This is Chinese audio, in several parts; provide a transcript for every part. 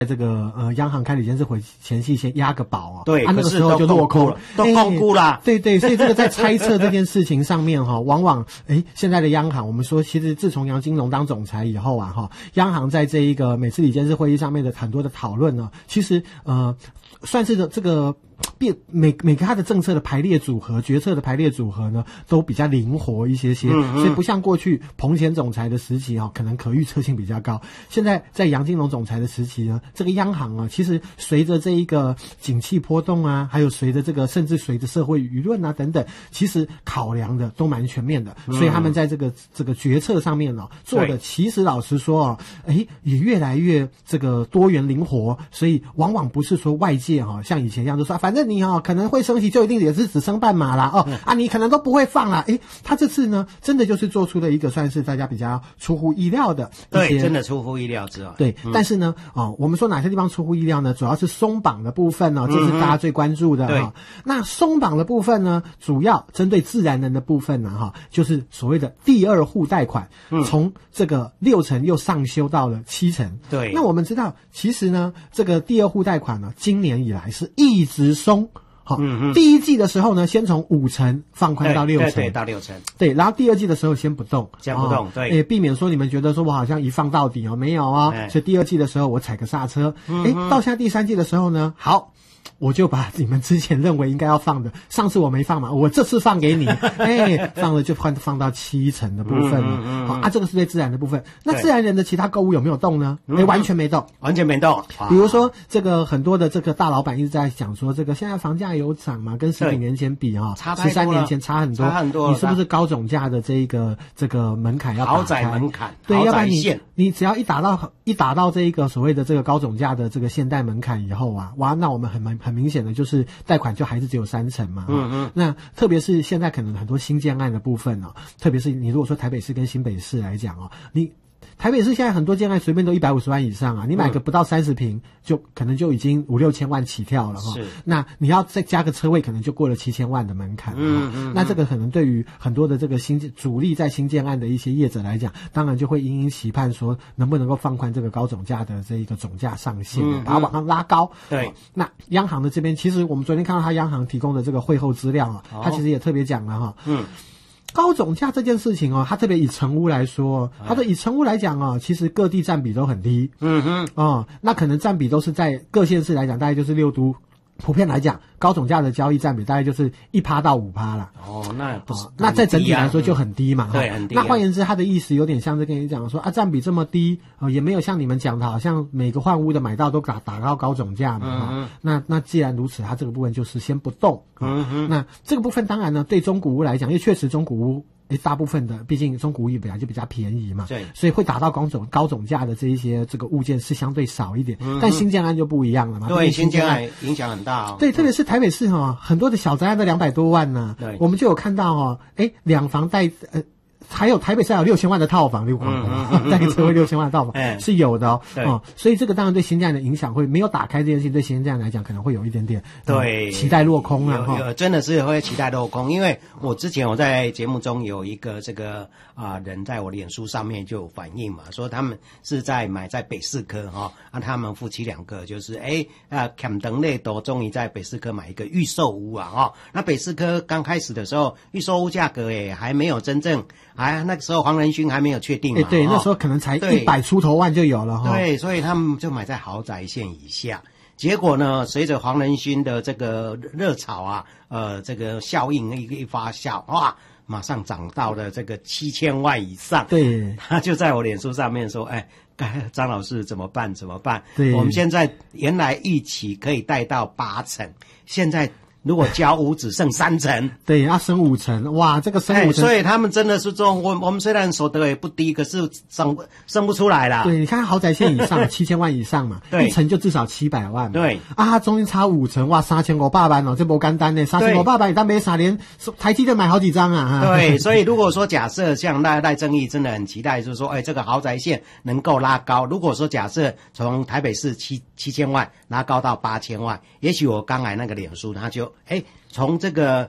这个央行开理监事会前夕先压个宝啊， 对， 那个时候就落空了， 都控股啦。 对对，所以这个在猜测这件事情上面哈，往往现在的央行，我们说其实自从杨金龙当总裁以后啊哈，央行在这一个每次理监事会议上面的很多的讨论呢，其实算是这个每个他的政策的排列组合、决策的排列组合呢，都比较灵活一些，所以不像过去彭前总裁的时期可能可预测性比较高。现在在杨金龙总裁的时期呢，这个央行啊，其实随着这一个景气波动啊，还有随着这个甚至随着社会舆论啊等等，其实考量的都蛮全面的，所以他们在这个决策上面呢，做的其实老实说也越来越这个多元灵活，所以往往不是说外界像以前一样就说反正你可能会升息就一定也是只升半码啦你可能都不会放啦。他这次呢真的就是做出了一个算是大家比较出乎意料的一些， 对，真的出乎意料之外。 对，但是呢我们说哪些地方出乎意料呢？主要是松绑的部分这是大家最关注的对那松绑的部分呢，主要针对自然人的部分呢就是所谓的第二户贷款，从这个6成又上修到了7成。 对， 那我们知道其实呢这个第二户贷款呢今年以来是一直松。第一季的时候呢，先从5成放宽到6成， 对，到6成， 对，然后第二季的时候先不动， 对， 避免说你们觉得说我好像一放到底没有所以第二季的时候我踩个刹车，到现在第三季的时候呢，好。我就把你们之前认为应该要放的，上次我没放嘛，我这次放给你，放了就放到7成的部分了。这个是对自然的部分。那自然人的其他购物有没有动呢？完全没动， 完全没动。 比如说这个很多的这个大老板一直在讲说，这个现在房价有涨嘛，跟10几年前比13年前差很多，你是不是高总价的这个门槛要打开？ 豪宅门槛， 对，要不然你只要一打到这一个所谓的这个高总价的这个现代门槛以后啊，哇，那我们很明显的就是贷款就还是只有3成嘛。那特别是现在可能很多新建案的部分特别是你如果说台北市跟新北市来讲你台北市现在很多建案随便都150万以上你买个不到30坪就可能就已经5、6千万起跳了那你要再加个车位可能就过了7千万的门槛那这个可能对于很多的这个主力在新建案的一些业者来讲，当然就会殷期盼说能不能够放宽这个高总价的这一个总价上限把它往上拉高。 对， 那央行的这边其实我们昨天看到他央行提供的这个会后资料他其实也特别讲了高总价这件事情他特别以成屋来说，他说以成屋来讲其实各地占比都很低。那可能占比都是在各县市来讲，大概就是6都。普遍来讲，高总价的交易占比大概就是1%到5%啦。 那不是， 那在整体来说就很低嘛。 对，很低。 那换言之，他的意思有点像是跟你讲说占比这么低也没有像你们讲的，好像每个换屋的买到都打到高总价嘛。那既然如此，他这个部分就是先不动。那这个部分当然呢，对中古屋来讲，因为确实中古屋。大部分的，毕竟中古屋本来就比较便宜嘛， 对， 所以会达到高总价的这一些这个物件是相对少一点，但新建案就不一样了嘛。 对，新建案影响很大对，特别是台北市很多的小宅案都200多万呢。 对， 我们就有看到2房带还有台北市还有6000万的套房，带个车位6000万的套房是有的所以这个当然对新建案的影响会没有打开这件事情，对新建案来讲可能会有一点点期待落空有真的是会期待落空，因为我之前在节目中有一个这个人在我脸书上面就有反映嘛，说他们是买在北市科他们夫妻2个就是坎登内都终于在北市科买一个预售屋那北市科刚开始的时候预售屋价格还没有真正那个时候黄仁勋还没有确定嘛对，那时候可能才100出头万就有了对，所以他们就买在豪宅线以下。结果呢，随着黄仁勋的这个热炒这个效应一发酵马上涨到了这个7000万以上。 对， 他就在我脸书上面说张老师怎么办？ 对， 我们现在原来预期可以贷到8成，现在如果交屋只剩3成， 对，要升5成，哇，这个升5成， 所以他们真的是说，我们虽然所得也不低，可是生不出来啦。 对，你看豪宅线以上7000万以上嘛， 对 ，1成就至少700万嘛。 对中间差5成，哇，3500万这不简单呢，3500万但没啥，连台积电买好几张对，所以如果说假设像赖正义真的很期待，就是说，这个豪宅线能够拉高。如果说假设从台北市7000万拉高到8000万，也许我刚来那个脸书，他就就从这个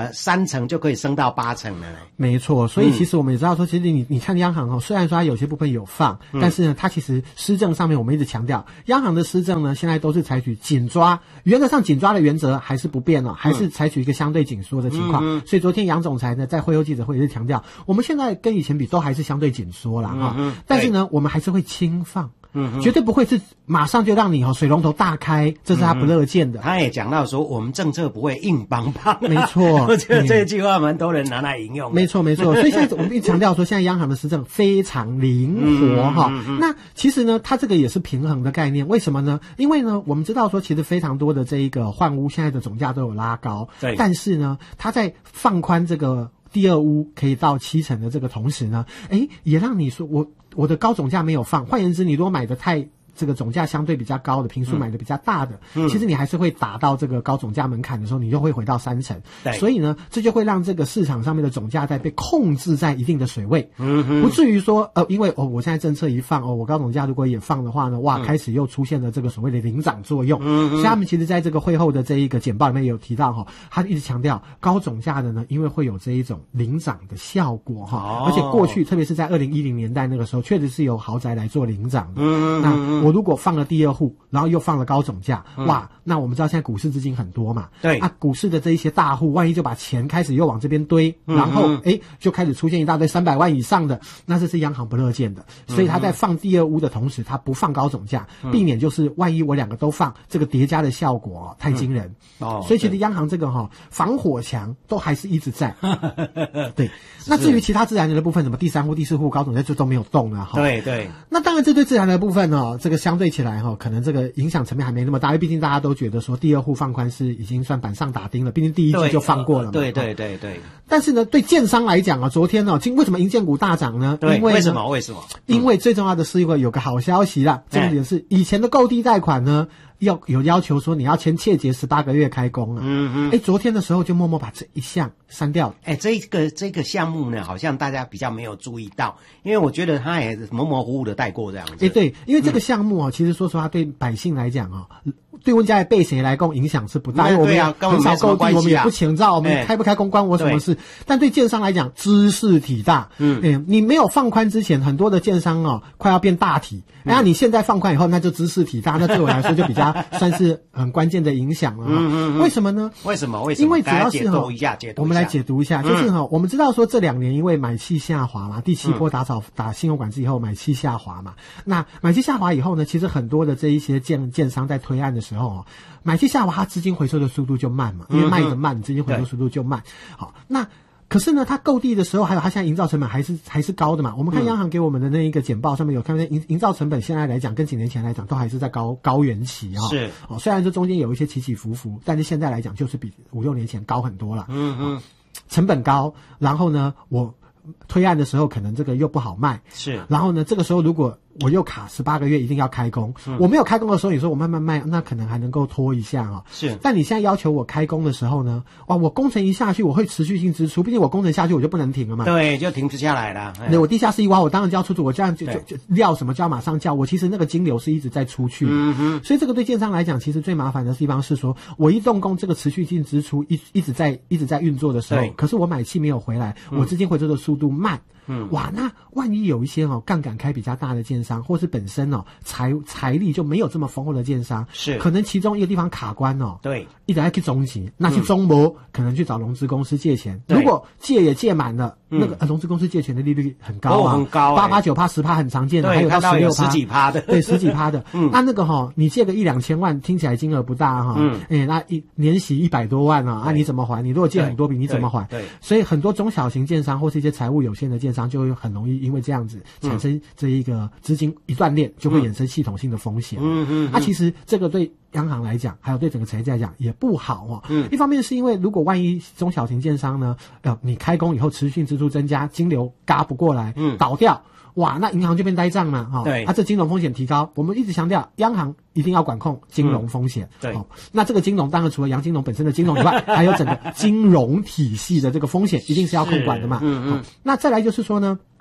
3成就可以升到8成了。 没错，所以其实我们也知道说，其实你看央行虽然说它有些部分有放，但是呢，它其实施政上面我们一直强调，央行的施政呢，现在都是采取紧抓，原则上紧抓的原则还是不变还是采取一个相对紧缩的情况。所以昨天杨总裁呢在会后记者会也是强调，我们现在跟以前比都还是相对紧缩啦但是呢，我们还是会轻放。绝对不会是马上就让你水龙头大开，这是他不乐见的。 他也讲到说，我们政策不会硬邦邦。 没错， 我觉得这句话蛮多人拿来引用。 没错，所以现在我们一直强调说，现在央行的施政非常灵活那其实呢，它这个也是平衡的概念。为什么呢？因为呢，我们知道说，其实非常多的这一个换屋现在的总价都有拉高，对。但是呢，它在放宽这个第二屋可以到7成的这个同时呢，也让你说我的高总价没有放，换言之，你如果买的太这个总价相对比较高的坪数买的比较大的，其实你还是会达到这个高总价门槛的时候，你就会回到3成。所以呢，这就会让这个市场上面的总价带被控制在一定的水位，不至于说因为我现在政策一放我高总价如果也放的话呢，开始又出现了这个所谓的领涨作用。所以他们其实在这个会后的这一个简报里面也有提到他一直强调高总价的呢，因为会有这一种领涨的效果而且过去特别是在2010年代那个时候，确实是由豪宅来做领涨的。那我如果放了第二户，然后又放了高总价，那我们知道现在股市资金很多嘛，对股市的这一些大户，万一就把钱开始又往这边堆，然后就开始出现一大堆300万以上的，那这是央行不乐见的。所以他在放第二屋的同时，他不放高总价，避免就是万一我2个都放，这个叠加的效果太惊人。所以其实央行这个防火墙都还是一直在。对，那至于其他自然人的部分，什么第3户、第4户高总价就都没有动了对。那当然这对自然的部分这个相对起来可能这个影响层面还没那么大，因为毕竟大家都觉得说第二户放宽是已经算板上打钉了，毕竟第一季就放过了嘛。对。但是呢，对建商来讲昨天为什么营建股大涨呢？因为为什么？ 因为最重要的是因为有个好消息啦，重点是以前的购地贷款呢要求说你要签切结18个月开工昨天的时候就默默把这一项删掉了。 这个项目呢，好像大家比较没有注意到，因为我觉得他也模模糊糊的带过这样子。 对，因为这个项目其实说实话对百姓来讲对温家的被谁来供影响是不大，因为我们很少购地，我们也不请照，我们开不开工关我什么事。但对建商来讲，知识体大。你没有放宽之前，很多的建商快要变大体，那你现在放宽以后，那就知识体大，那对我来说就比较算是很关键的影响了。为什么呢？ 为什么？ 因为主要是解读我们来解读一下，就是我们知道说这2年因为买气下滑嘛，第7波打信用管制以后买气下滑嘛，那买气下滑以后呢，其实很多的这一些建商在推案的时候买气下滑，它资金回收的速度就慢嘛，因为卖得慢，资金回收速度就慢。好，那可是呢，它购地的时候，还有它现在营造成本还是高的嘛。我们看央行给我们的那一个简报上面有看到营造成本现在来讲，跟几年前来讲都还是在高原期是虽然这中间有一些起起伏伏，但是现在来讲就是比5-6年前高很多了。成本高，然后呢，我推案的时候可能这个又不好卖，然后呢，这个时候如果我又卡18个月一定要开工，我没有开工的时候，你说我慢慢卖，那可能还能够拖一下但你现在要求我开工的时候呢，我工程一下去，我会持续性支出，毕竟我工程下去我就不能停了嘛。 对，就停不下来了。 我地下室一挖，我当然就要出租，我这样就料什么就要马上叫，我其实那个金流是一直在出去。所以这个对建商来讲，其实最麻烦的地方是说，我一动工，这个持续性支出一直在运作的时候，可是我买气没有回来，我资金回收的速度慢。那万一有一些杠杆开比较大的建商，或是本身财力就没有这么丰厚的建商，可能其中一个地方卡关对，一直要去中级，那去中模可能去找融资公司借钱，如果借也借满了，那个融资公司借钱的利率很高很高 ，8%、9%、10%很常见的，还有到16%、 10几%的， 对，10几%的。那个你借个1-2千万，听起来金额不大那年息100多万你怎么还？你如果借很多笔，你怎么还？对，所以很多中小型建商或是一些财务有限的建商，就会很容易因为这样子产生这一个资金一断裂，就会衍生系统性的风险。其实这个对央行来讲，还有对整个产业来讲也不好一方面是因为如果万一中小型建商呢，你开工以后持续性支出增加，金流嘎不过来，倒掉，那银行就变呆账嘛这金融风险提高，我们一直强调央行一定要管控金融风险。对，那这个金融当然除了杨金龙本身的金融以外，还有整个金融体系的这个风险一定是要控管的嘛。那再来就是说呢，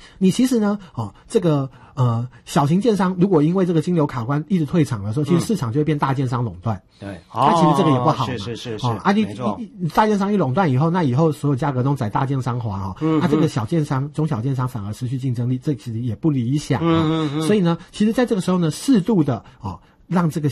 你其实呢，这个小型建商如果因为这个金流卡关一直退场的时候，其实市场就会变大建商垄断。 对， 那其实这个也不好嘛。 是， 你大建商一垄断以后，那以后所有价格都在大建商滑那这个小建商、中小建商反而失去竞争力，这其实也不理想。所以呢，其实在这个时候呢，适度的让这个